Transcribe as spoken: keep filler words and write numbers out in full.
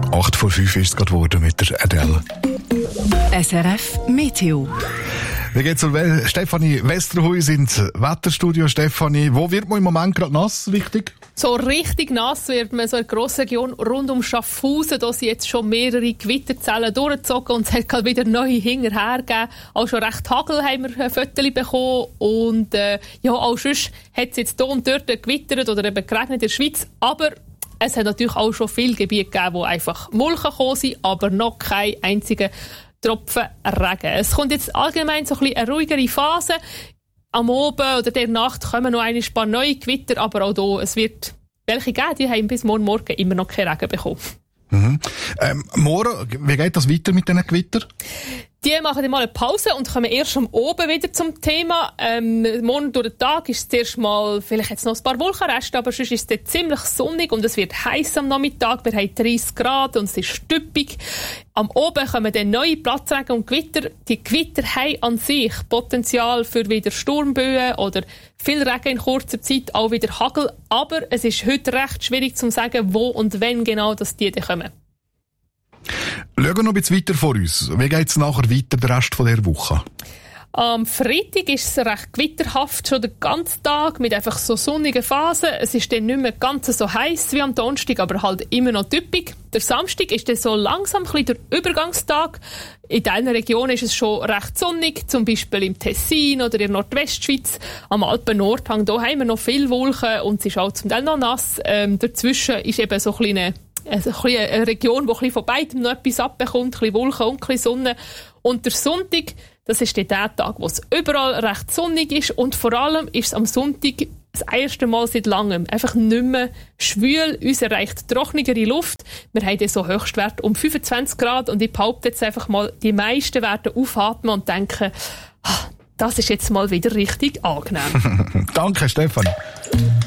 acht vor fünf ist es gerade geworden mit der Adele. S R F Meteo. Wie geht's um Stefanie Westerhuis ins Wetterstudio? Stefanie, wo wird man im Moment gerade nass, richtig? So richtig nass wird man so in der Grossregion rund um Schaffhausen. Da sind jetzt schon mehrere Gewitterzellen durchgezogen und es hat gerade wieder neue hinterher gegeben. Auch schon recht Hagel haben wir ein Foto bekommen. Und äh, ja, auch sonst hat es jetzt hier und dort gewittert oder eben geregnet in der Schweiz. Aber es hat natürlich auch schon viele Gebiete gegeben, wo einfach Molchen gekommen sind, aber noch kein einziger Tropfen Regen. Es kommt jetzt allgemein so ein bisschen eine ruhigere Phase. Am Abend oder der Nacht kommen noch ein paar neue Gewitter, aber auch hier, es wird welche geben, die haben bis morgen Morgen immer noch keinen Regen bekommen. Mhm. Ähm, morgen, wie geht das weiter mit diesen Gewitter? Die machen dann mal eine Pause und kommen erst am Abend wieder zum Thema. Ähm, morgen durch den Tag ist es zuerst mal, vielleicht jetzt noch ein paar Wolkenreste, aber sonst ist es dann ziemlich sonnig und es wird heiß am Nachmittag. Wir haben dreißig Grad und es ist stüppig. Am Abend kommen dann neue Platzregen und Gewitter. Die Gewitter haben an sich Potenzial für wieder Sturmböen oder viel Regen in kurzer Zeit, auch wieder Hagel. Aber es ist heute recht schwierig zu sagen, wo und wenn genau dass die dann kommen. Schauen wir noch ein bisschen weiter vor uns. Wie geht es nachher weiter, den Rest dieser Woche? Am Freitag ist es recht gewitterhaft, schon den ganzen Tag, mit einfach so sonnigen Phasen. Es ist dann nicht mehr ganz so heiß wie am Donnerstag, aber halt immer noch typisch. Der Samstag ist dann so langsam ein bisschen der Übergangstag. In diesen Regionen ist es schon recht sonnig, zum Beispiel im Tessin oder in der Nordwestschweiz. Am Alpen-Nordhang, da haben wir noch viele Wolken und es ist auch zum Teil noch nass. Ähm, dazwischen ist eben so ein kleine Also eine Region, die ein bisschen von beidem noch etwas abbekommt, ein bisschen Wolken und ein bisschen Sonne. Und der Sonntag, das ist dann der Tag, wo es überall recht sonnig ist und vor allem ist es am Sonntag das erste Mal seit langem einfach nicht mehr schwül. Uns erreicht trockenere Luft. Wir haben dann so Höchstwert um fünfundzwanzig Grad und ich behaupte jetzt einfach mal, die meisten werden aufatmen und denken, das ist jetzt mal wieder richtig angenehm. Danke, Stefan.